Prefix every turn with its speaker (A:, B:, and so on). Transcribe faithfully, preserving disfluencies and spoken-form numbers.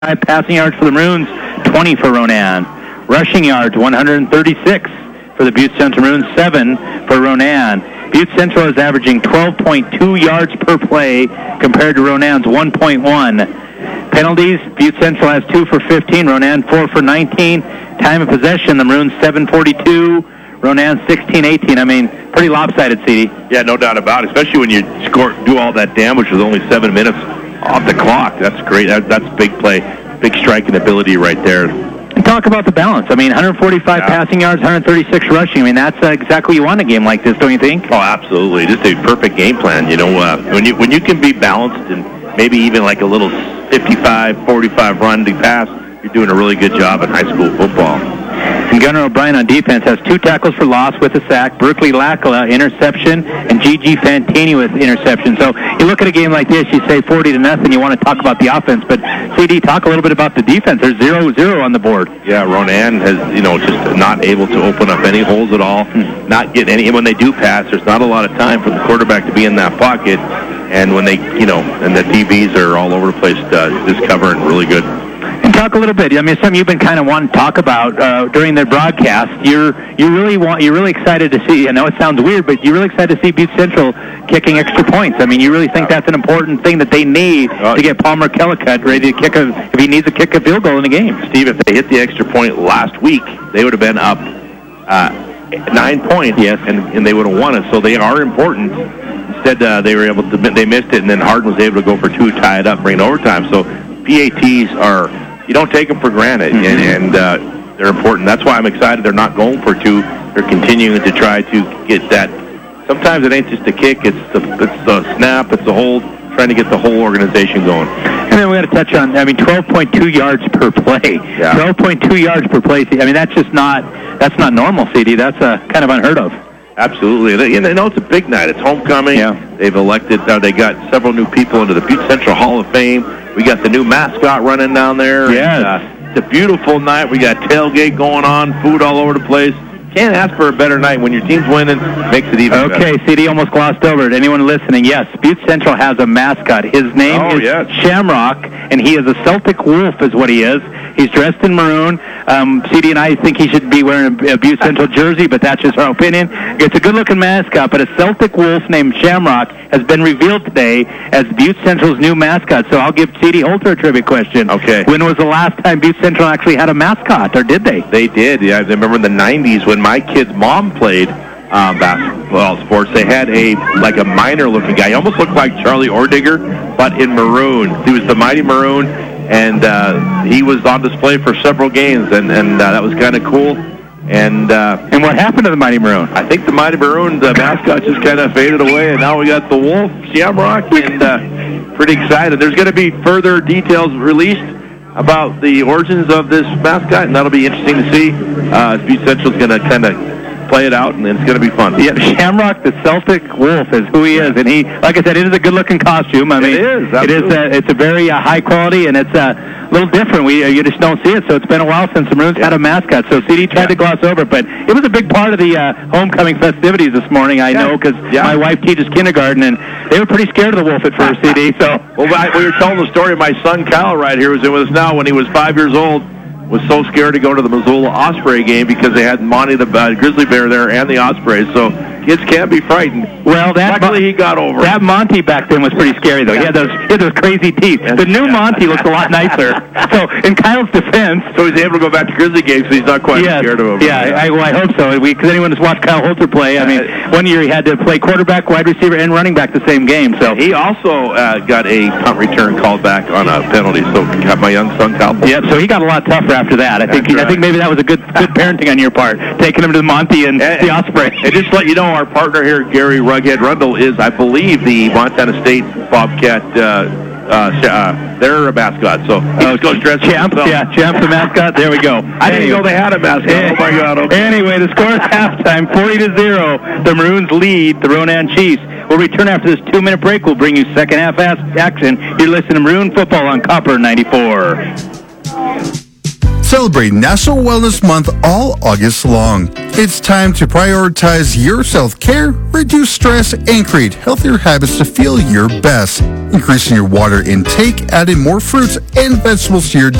A: Passing yards for the Maroons, twenty for Ronan. Rushing yards, one hundred thirty-six for the Butte Central Maroons, seven for Ronan. Butte Central is averaging twelve point two yards per play compared to Ronan's one point one. Penalties, Butte Central has two for fifteen, Ronan four for nineteen. Time of possession, the Maroons seven forty-two, Ronan sixteen eighteen. I mean, pretty lopsided, C D.
B: Yeah, no doubt about it, especially when you score, do all that damage with only seven minutes off the clock. That's great. That, that's big play, big striking ability right there.
A: And talk about the balance. I mean, one hundred forty-five yeah. passing yards, one hundred thirty-six rushing. I mean, that's uh, exactly what you want in a game like this, don't you think?
B: Oh, absolutely. Just a perfect game plan. You know, uh, when you when you can be balanced and maybe even like a little fifty-five forty-five run to pass, you're doing a really good job in high school football.
A: And Gunnar O'Brien on defense has two tackles for loss with a sack, Berkeley Lackala interception, and Gigi Fantini with interception. So you look at a game like this, you say forty to nothing, you want to talk about the offense, but C D, talk a little bit about the defense. There's zero zero on the board.
B: Yeah, Ronan has, you know, just not able to open up any holes at all, hmm. not get any, when they do pass, there's not a lot of time for the quarterback to be in that pocket, and when they, you know, and the D Bs are all over the place, uh, just covering really good.
A: And talk a little bit. I mean, something you've been kind of wanting to talk about uh, during their broadcast. You're you really want you're really excited to see. I know it sounds weird, but you're really excited to see Butte Central kicking extra points. I mean, you really think that's an important thing that they need uh, to get Palmer Kellicut ready to kick a if he needs to kick a field goal in the game.
B: Steve, if they hit the extra point last week, they would have been up uh, nine points.
A: Yes,
B: and, and they would have won it. So they are important. Instead, uh, they were able to they missed it, and then Hardin was able to go for two, tie it up, bring it overtime. So P A Ts are. You don't take them for granted, mm-hmm. and, and uh, they're important. That's why I'm excited they're not going for two. They're continuing to try to get that. Sometimes it ain't just a kick. It's the, it's the snap. It's the hold, trying to get the whole organization going.
A: And then we got to touch on, I mean, twelve point two yards per play.
B: Yeah.
A: twelve point two yards per play. I mean, that's just not, that's not normal, C D. That's uh, kind of unheard of.
B: Absolutely. They, you know, it's a big night. It's homecoming.
A: Yeah.
B: They've elected, uh, they got several new people into the Butte Central Hall of Fame. We got the new mascot running down there.
A: Yes.
B: And, uh, it's a beautiful night. We got tailgate going on, food all over the place. Can't ask for a better night. When your team's winning, makes it even
A: okay,
B: better.
A: Okay, C D almost glossed over it. Anyone listening, yes, Butte Central has a mascot. His name
B: oh,
A: is
B: yes.
A: Shamrock, and he is a Celtic Wolf is what he is. He's dressed in maroon. Um, C D and I think he should be wearing a, a Butte Central jersey, but that's just our opinion. It's a good-looking mascot, but a Celtic Wolf named Shamrock has been revealed today as Butte Central's new mascot. So I'll give C D Holter a trivia question.
B: Okay.
A: When was the last time Butte Central actually had a mascot, or did they?
B: They did. Yeah, I remember in the nineties when my kid's mom played um, basketball sports. They had a like a minor-looking guy. He almost looked like Charlie Ordiger, but in maroon. He was the Mighty Maroon, and uh, he was on display for several games, and, and uh, that was kind of cool. And uh,
A: and what happened to the Mighty Maroon?
B: I think the Mighty Maroon, the mascot, just kind of faded away, and now we got the Wolf, Shamrock, and uh, pretty excited. There's going to be further details released about the origins of this mascot, and that'll be interesting to see. Uh, Butte Central's going to kind of play it out, and it's going to be fun.
A: Yeah, Shamrock, the Celtic Wolf, is who he is, and he, like I said, it is a good-looking costume. I mean,
B: it is. Absolutely.
A: It is. A, it's a very uh, high quality, and it's a little different. We uh, you just don't see it. So it's been a while since the Maroons yeah. had a mascot. So C D tried yeah. to gloss over it, but it was a big part of the uh, homecoming festivities this morning. I yeah. know because yeah. my wife teaches kindergarten, and they were pretty scared of the Wolf at first. C D. So
B: well, I, we were telling the story. My son Kyle, right here, was in with us now. When he was five years old, was so scared to go to the Missoula Osprey game because they had Monty the uh, grizzly bear there and the Ospreys. So kids can't be frightened.
A: Well, that
B: luckily he got over.
A: That Monty back then was pretty scary though. Yeah. He had those he had those crazy teeth. The new yeah. Monty looks a lot nicer. So in Kyle's defense,
B: so he's able to go back to grizzly games, so he's not quite
A: yes,
B: scared of him.
A: Yeah, I, well, I hope so. Because anyone who's watched Kyle Holter play, I mean, one year he had to play quarterback, wide receiver, and running back the same game. So
B: he also uh, got a punt return called back on a penalty. So got my young son Kyle.
A: Yeah, so he got a lot tougher after that. I think. He, I think maybe that was a good good parenting on your part, taking him to the Monty and, and the Osprey.
B: And just to let you know, our partner here, Gary Rughead Rundle, is, I believe, the Montana State Bobcat. Uh, uh, uh, they're a mascot, so he
A: oh,
B: just goes dressed
A: Champ,
B: himself.
A: Yeah, Champ's the mascot. There we go.
B: I didn't know they had a mascot. Oh my God! Okay.
A: Anyway, the score is halftime, forty to zero. The Maroons lead the Ronan Chiefs. We'll return after this two-minute break. We'll bring you second half action. You're listening to Maroon Football on Copper ninety-four.
C: Celebrate National Wellness Month all August long. It's time to prioritize your self-care, reduce stress, and create healthier habits to feel your best. Increasing your water intake, adding more fruits and vegetables to your